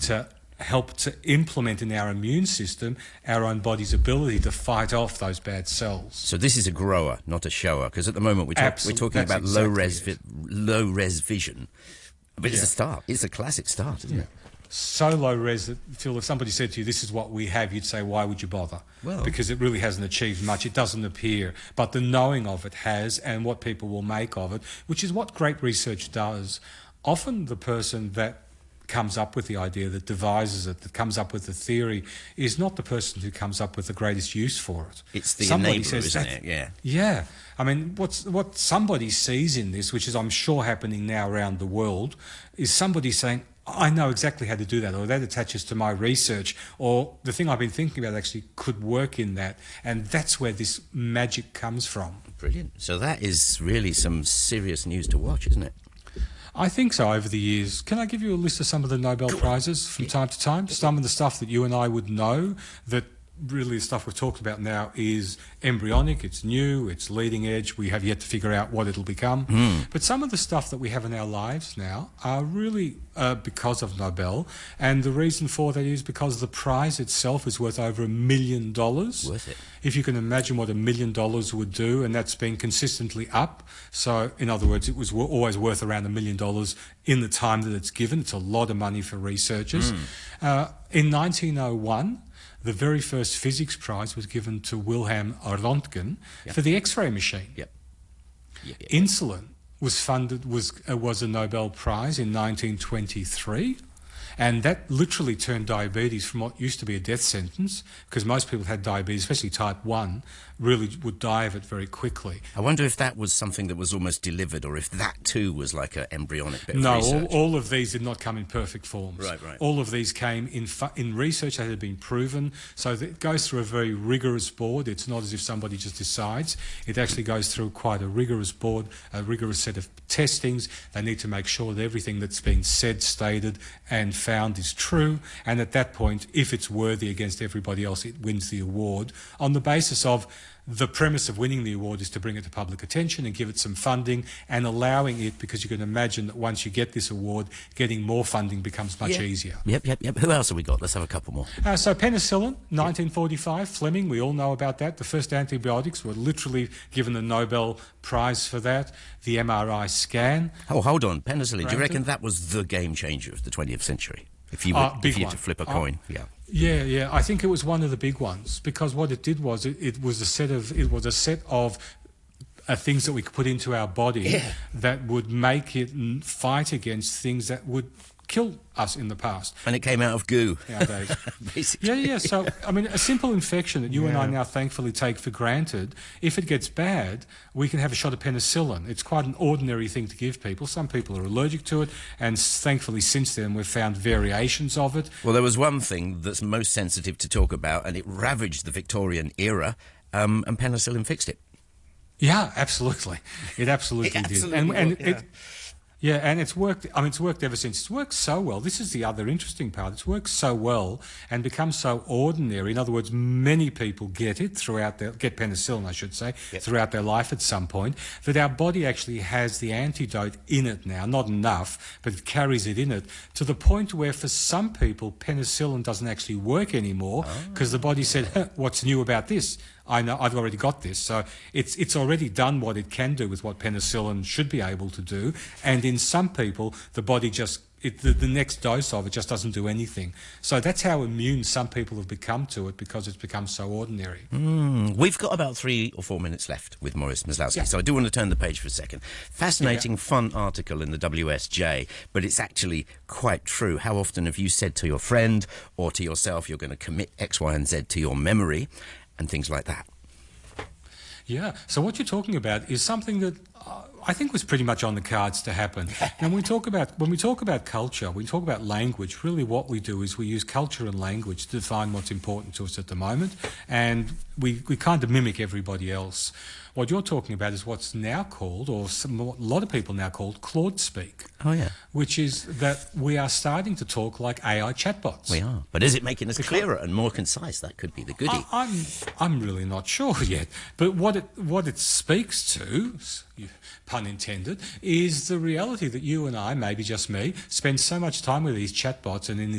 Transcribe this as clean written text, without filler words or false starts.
to help to implement in our immune system our own body's ability to fight off those bad cells. So this is a grower, not a shower, because at the moment we're talking about exactly low-res vision. But it's Yeah. a start. It's a classic start, isn't it? So low res that, Phil, if somebody said to you, this is what we have, you'd say, why would you bother? Well- because it really hasn't achieved much. It doesn't appear. But the knowing of it has, and what people will make of it, which is what great research does. Often the person that comes up with the idea, that devises it, that comes up with the theory, is not the person who comes up with the greatest use for it. It's the Somebody enabler, says isn't that- it? Yeah. Yeah. I mean, what somebody sees in this, which is I'm sure happening now around the world, is somebody saying, I know exactly how to do that, or that attaches to my research, or the thing I've been thinking about actually could work in that. And that's where this magic comes from. Brilliant. So that is really some serious news to watch, isn't it? I think so over the years. Can I give you a list of some of the Nobel Prizes from time to time? Some of the stuff that you and I would know, that really the stuff we've talked about now is embryonic, it's new, it's leading edge, we have yet to figure out what it'll become. But some of the stuff that we have in our lives now are really because of Nobel, and the reason for that is because the prize itself is worth over $1 million. Worth it. If you can imagine what $1 million would do, and that's been consistently up. So, in other words, it was always worth around $1 million in the time that it's given. It's a lot of money for researchers. In 1901, the very first physics prize was given to Wilhelm Röntgen for the X-ray machine. Yep. Insulin was a Nobel Prize in 1923. And that literally turned diabetes from what used to be a death sentence, because most people had diabetes, especially type 1, really would die of it very quickly. I wonder if that was something that was almost delivered, or if that too was like an embryonic bit of No, research. all of these did not come in perfect forms. Right. All of these came in research that had been proven. So it goes through a very rigorous board. It's not as if somebody just decides. It actually goes through quite a rigorous board, a rigorous set of testings. They need to make sure that everything that's been said, stated, and found is true. And at that point, if it's worthy against everybody else, it wins the award on the basis of the premise of winning the award is to bring it to public attention and give it some funding, and allowing it, because you can imagine that once you get this award, getting more funding becomes much easier. Yep. Who else have we got? Let's have a couple more. So penicillin, 1945, Fleming, we all know about that. The first antibiotics were literally given the Nobel Prize for that. The MRI scan. Oh, hold on. Penicillin. Do you reckon that was the game changer of the 20th century? If you were to flip a coin, Yeah. I think it was one of the big ones, because what it did was it was a set of things that we could put into our body that would make it fight against things that would kill us in the past. And it came out of goo. Nowadays. Basically. Yeah. So, I mean, a simple infection that you and I now thankfully take for granted, if it gets bad, we can have a shot of penicillin. It's quite an ordinary thing to give people. Some people are allergic to it, and thankfully since then we've found variations of it. Well, there was one thing that's most sensitive to talk about, and it ravaged the Victorian era, and penicillin fixed it. Yeah, absolutely. It absolutely did. And it's worked. I mean, it's worked ever since. It's worked so well. This is the other interesting part. It's worked so well and become so ordinary. In other words, many people get penicillin, I should say, throughout their life at some point, that our body actually has the antidote in it now. Not enough, but it carries it in it, to the point where for some people, penicillin doesn't actually work anymore, because the body said, what's new about this? I know I've already got this. So it's already done what it can do with what penicillin should be able to do. And in some people, the body the next dose of it just doesn't do anything. So that's how immune some people have become to it, because it's become so ordinary. We've got about 3 or 4 minutes left with Maurice Maslowski, so I do want to turn the page for a second. Fascinating, fun article in the WSJ, but it's actually quite true. How often have you said to your friend or to yourself you're going to commit X, Y and Z to your memory, and things like that? Yeah, so what you're talking about is something that I think was pretty much on the cards to happen. And when we talk about culture, we talk about language, really what we do is we use culture and language to define what's important to us at the moment, and we kind of mimic everybody else. What you're talking about is what's now called, or a lot of people now called, Claude speak. Oh, yeah. Which is that we are starting to talk like AI chatbots. We are. But is it making us clearer and more concise? That could be the goodie. I'm really not sure yet. But what it speaks to, pun intended, is the reality that you and I, maybe just me, spend so much time with these chatbots and in